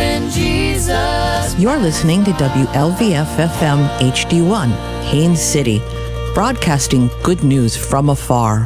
in Jesus. You're listening to WLVF-FM HD1, Haines City, broadcasting good news from afar.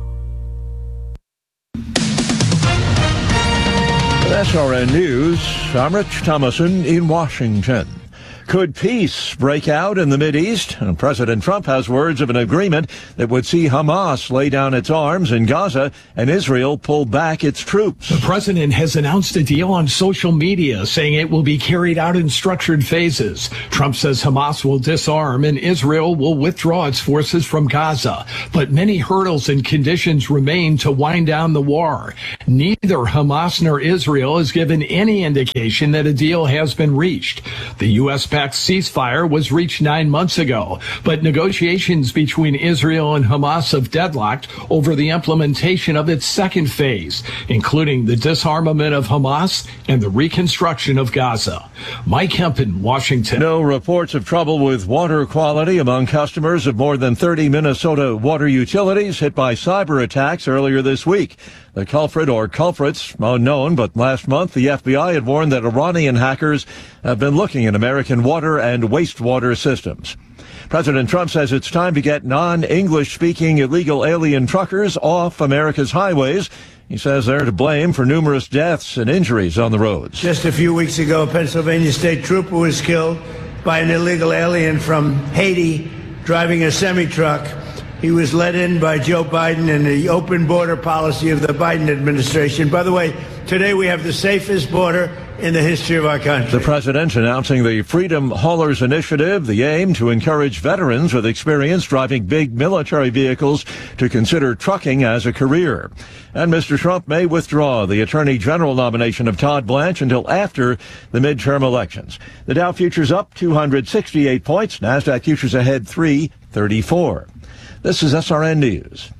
SRN News, I'm Rich Thomason in Washington. Could peace break out in the Mideast? President Trump has words of an agreement that would see Hamas lay down its arms in Gaza and Israel pull back its troops. The president has announced a deal on social media, saying it will be carried out in structured phases. Trump says Hamas will disarm and Israel will withdraw its forces from Gaza. But many hurdles and conditions remain to wind down the war. Neither Hamas nor Israel has given any indication that a deal has been reached. The U.S.-backed ceasefire was reached 9 months ago, but negotiations between Israel and Hamas have deadlocked over the implementation of its second phase, including the disarmament of Hamas and the reconstruction of Gaza. Mike Hempen, Washington. No reports of trouble with water quality among customers of more than 30 Minnesota water utilities hit by cyber attacks earlier this week. The culprit or culprits unknown, but last month the FBI had warned that Iranian hackers have been looking at American water and wastewater systems. President Trump says it's time to get non-English speaking illegal alien truckers off America's highways. He says they're to blame for numerous deaths and injuries on the roads. Just a few weeks ago, a Pennsylvania state trooper was killed by an illegal alien from Haiti driving a semi-truck. He was let in by Joe Biden and the open border policy of the Biden administration. By the way, today we have the safest border in the history of our country. The president announcing the Freedom Haulers Initiative, the aim to encourage veterans with experience driving big military vehicles to consider trucking as a career. And Mr. Trump may withdraw the Attorney General nomination of Todd Blanche until after the midterm elections. The Dow futures up 268 points. NASDAQ futures ahead 334. This is SRN News.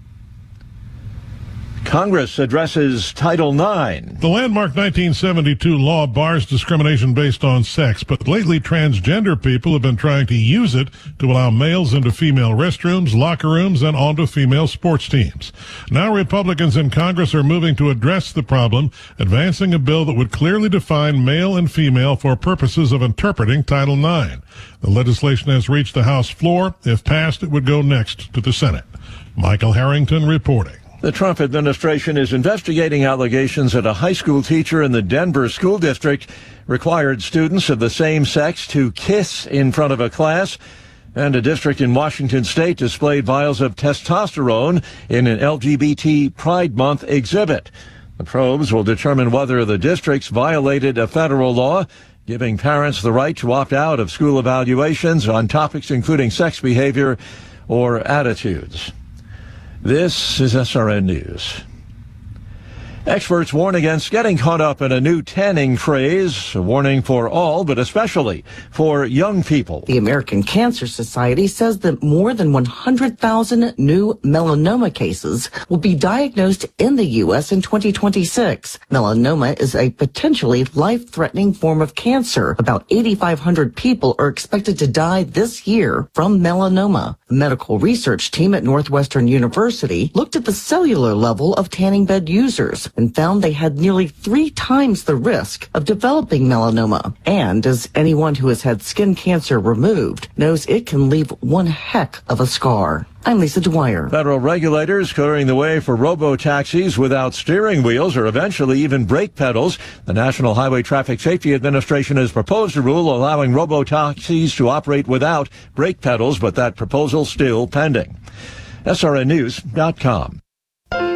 Congress addresses Title IX. The landmark 1972 law bars discrimination based on sex, but lately transgender people have been trying to use it to allow males into female restrooms, locker rooms, and onto female sports teams. Now Republicans in Congress are moving to address the problem, advancing a bill that would clearly define male and female for purposes of interpreting Title IX. The legislation has reached the House floor. If passed, it would go next to the Senate. Michael Harrington reporting. The Trump administration is investigating allegations that a high school teacher in the Denver school district required students of the same sex to kiss in front of a class, and a district in Washington state displayed vials of testosterone in an LGBT Pride Month exhibit. The probes will determine whether the districts violated a federal law giving parents the right to opt out of school evaluations on topics including sex behavior or attitudes. This is SRN News. Experts warn against getting caught up in a new tanning craze, a warning for all, but especially for young people. The American Cancer Society says that more than 100,000 new melanoma cases will be diagnosed in the U.S. in 2026. Melanoma is a potentially life-threatening form of cancer. About 8,500 people are expected to die this year from melanoma. The medical research team at Northwestern University looked at the cellular level of tanning bed users and found they had nearly 3 times the risk of developing melanoma. And as anyone who has had skin cancer removed knows, it can leave one heck of a scar. I'm Lisa Dwyer. Federal regulators clearing the way for robo-taxis without steering wheels or eventually even brake pedals. The National Highway Traffic Safety Administration has proposed a rule allowing robo-taxis to operate without brake pedals, but that proposal still pending. SRNnews.com.